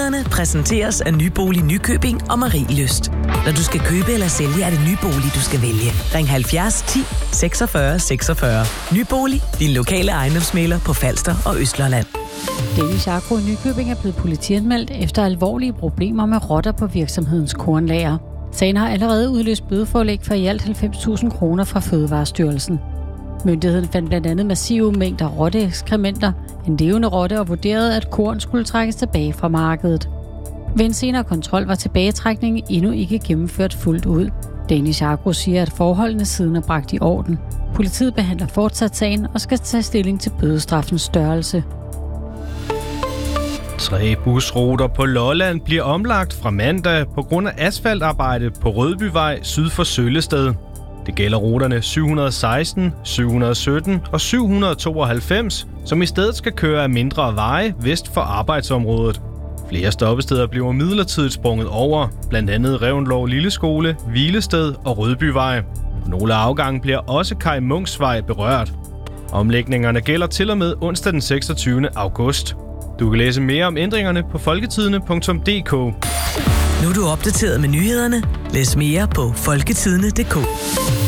Nyhederne præsenteres af Nybolig Nykøbing og Marielyst. Når du skal købe eller sælge, er det Nybolig, du skal vælge. Ring 70 10 46 46. Nybolig, din lokale ejendomsmægler på Falster og Østlandet. Danish Agro i Nykøbing er blevet politianmeldt efter alvorlige problemer med rotter på virksomhedens kornlager. Sagen har allerede udløst bødeforelæg for i alt 90.000 kroner fra Fødevarestyrelsen. Myndigheden fandt blandt andet massive mængder rotteekskrementer, en levende rotte og vurderede, at korn skulle trækkes tilbage fra markedet. Ved en senere kontrol var tilbagetrækningen endnu ikke gennemført fuldt ud. Danish Agro siger, at forholdene siden er bragt i orden. Politiet behandler fortsat sagen og skal tage stilling til bødestraffens størrelse. 3 busruter på Lolland bliver omlagt fra mandag på grund af asfaltarbejde på Rødbyvej syd for Søllested. Det gælder ruterne 716, 717 og 792, som i stedet skal køre af mindre veje vest for arbejdsområdet. Flere stoppesteder bliver midlertidigt sprunget over, blandt andet Revnlov Lilleskole, Hvilested og Rødbyvej. Nogle afgange bliver også Kai Munksvej berørt. Omlægningerne gælder til og med onsdag den 26. august. Du kan læse mere om ændringerne på folketidende.dk. Nu er du opdateret med nyhederne. Læs mere på folketidende.dk.